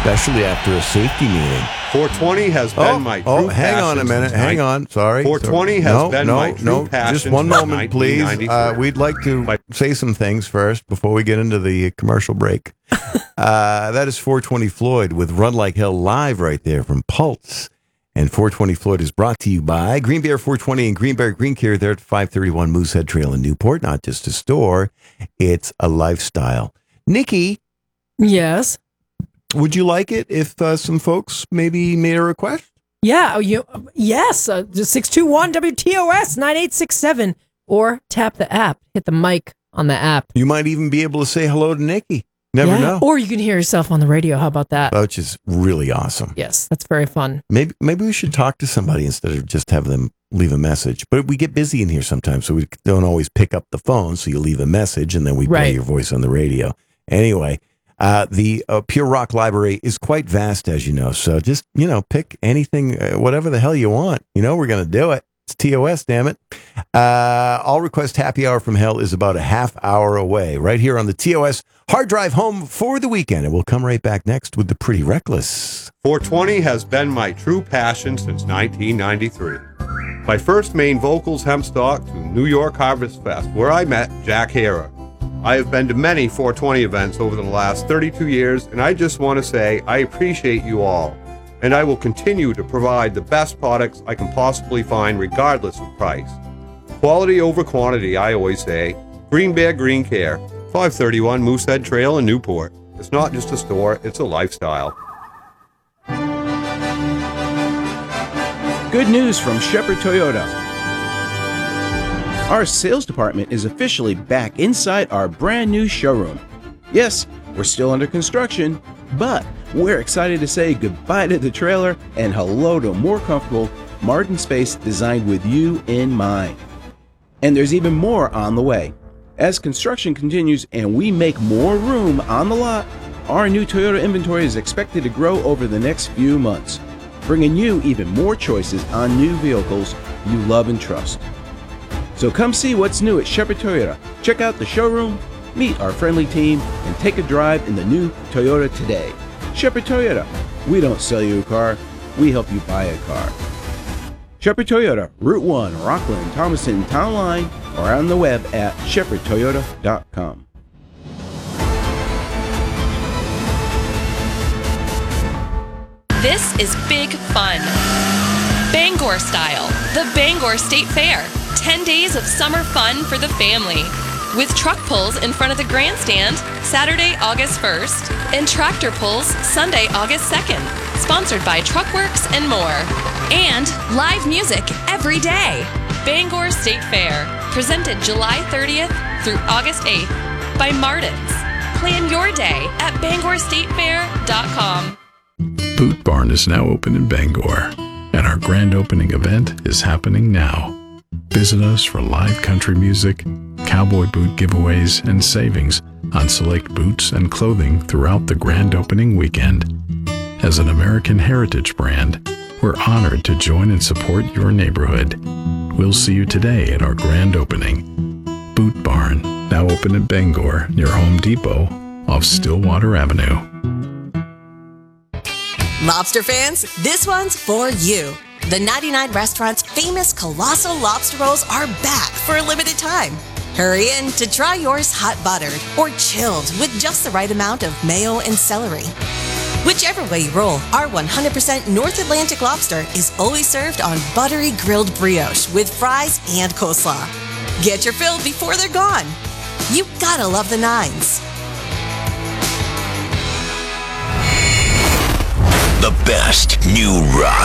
especially after a safety meeting. 420 has been my true passion. Hang on a minute. Hang on. Sorry. 420 has been my true passion. Just one moment, please. We'd like to say some things first before we get into the commercial break. That is 420 Floyd with Run Like Hell live right there from Pulse. And 420 Floyd is brought to you by Green Bear 420 and Green Bear Green Care there at 531 Moosehead Trail in Newport. Not just a store, it's a lifestyle. Nikki? Yes? Would you like it if some folks maybe made a request? Yeah. Yes. 621-WTOS-9867. Or tap the app. Hit the mic on the app. You might even be able to say hello to Nikki. Never know. Or you can hear yourself on the radio. How about that? Which is really awesome. Yes, that's very fun. Maybe we should talk to somebody instead of just have them leave a message. But we get busy in here sometimes, so we don't always pick up the phone. So you leave a message, and then we play your voice on the radio. Anyway, the Pure Rock library is quite vast, as you know. So just, pick anything, whatever the hell you want. We're going to do it. It's TOS, damn it. All Request Happy Hour from Hell is about a half hour away, right here on the TOS Hard Drive home for the weekend. And we'll come right back next with the Pretty Reckless. 420 has been my true passion since 1993. My first main vocals hempstock to New York Harvest Fest, where I met Jack Hara. I have been to many 420 events over the last 32 years, and I just want to say I appreciate you all. And I will continue to provide the best products I can possibly find regardless of price. Quality over quantity, I always say. Green Bear Green Care, 531 Moosehead Trail in Newport. It's not just a store, it's a lifestyle. Good news from Shepherd Toyota. Our sales department is officially back inside our brand new showroom. Yes, we're still under construction, but we're excited to say goodbye to the trailer and hello to a more comfortable, modern space designed with you in mind. And there's even more on the way. As construction continues and we make more room on the lot, our new Toyota inventory is expected to grow over the next few months, bringing you even more choices on new vehicles you love and trust. So come see what's new at Shepherd Toyota. Check out the showroom, meet our friendly team, and take a drive in the new Toyota today. Shepherd Toyota. We don't sell you a car, we help you buy a car. Shepherd Toyota, Route 1, Rockland, Thomaston, Town Line, or on the web at shepherdtoyota.com. This is big fun. Bangor style, the Bangor State Fair. 10 days of summer fun for the family. With truck pulls in front of the grandstand Saturday, August 1st, and tractor pulls Sunday, August 2nd, sponsored by Truckworks and more. And live music every day. Bangor State Fair, presented July 30th through August 8th by Martin's. Plan your day at BangorStateFair.com. Boot Barn is now open in Bangor, and our grand opening event is happening now. Visit us for live country music, cowboy boot giveaways, and savings on select boots and clothing throughout the grand opening weekend. As an American heritage brand, we're honored to join and support your neighborhood. We'll see you today at our grand opening. Boot Barn, now open in Bangor near Home Depot off Stillwater Avenue. Lobster fans, this one's for you. The 99 Restaurant's famous Colossal Lobster Rolls are back for a limited time. Hurry in to try yours hot buttered or chilled with just the right amount of mayo and celery. Whichever way you roll, our 100% North Atlantic lobster is always served on buttery grilled brioche with fries and coleslaw. Get your fill before they're gone. You gotta love the nines. The best new rock.